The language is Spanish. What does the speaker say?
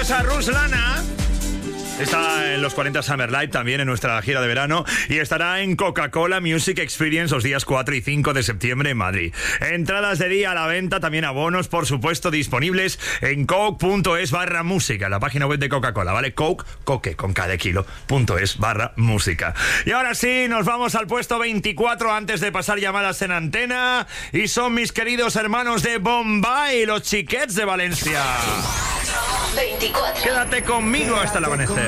tienes a Ruslana. Está en los 40 Summer Live, también en nuestra gira de verano, y estará en Coca-Cola Music Experience los días 4 y 5 de septiembre en Madrid. Entradas de día a la venta, también abonos, por supuesto, disponibles en coke.es/música, la página web de Coca-Cola, ¿vale? Coke, con cada kilo, .es/música. Y ahora sí, nos vamos al puesto 24 antes de pasar llamadas en antena, y son mis queridos hermanos de Bombay, los Xiquets de Valencia. 24. Quédate conmigo hasta el amanecer.